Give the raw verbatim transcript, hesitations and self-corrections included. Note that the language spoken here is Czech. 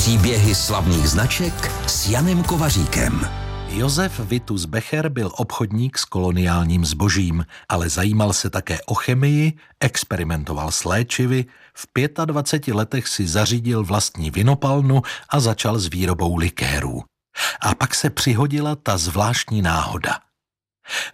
Příběhy slavných značek s Janem Kovaříkem. Josef Vitus Becher byl obchodník s koloniálním zbožím, ale zajímal se také o chemii, experimentoval s léčivy, v dvaceti pěti letech si zařídil vlastní vinopalnu a začal s výrobou likérů. A pak se přihodila ta zvláštní náhoda.